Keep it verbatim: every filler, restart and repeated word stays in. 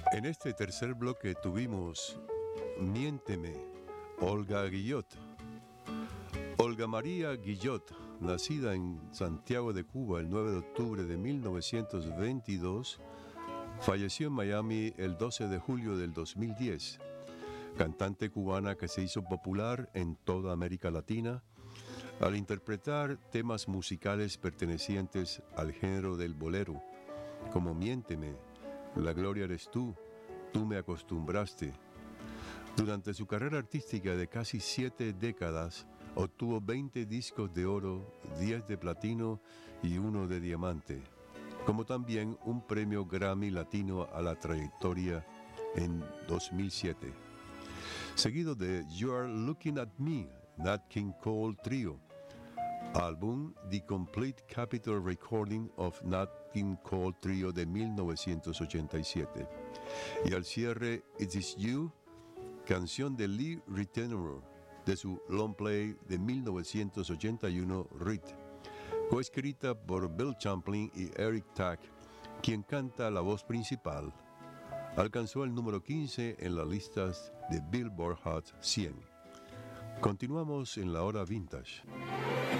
En este tercer bloque tuvimos Miénteme, Olga Guillot. Olga María Guillot, nacida en Santiago de Cuba el nueve de octubre de mil novecientos veintidós, falleció en Miami el doce de julio del dos mil diez. Cantante cubana que se hizo popular en toda América Latina al interpretar temas musicales pertenecientes al género del bolero, como Miénteme, La Gloria eres tú, Tú me acostumbraste. Durante su carrera artística de casi siete décadas, obtuvo veinte discos de oro, diez de platino y uno de diamante, como también un premio Grammy Latino a la trayectoria en dos mil siete. Seguido de You Are Looking at Me, Nat King Cole Trio, álbum The Complete Capitol Recording of Nat King Cole Trio de mil novecientos ochenta y siete. Y al cierre, It Is You, canción de Lee Ritenour, de su long play de mil novecientos ochenta y uno, Rit, coescrita por Bill Champlin y Eric Tack, quien canta la voz principal. Alcanzó el número quince en las listas de Billboard Hot cien. Continuamos en la hora vintage.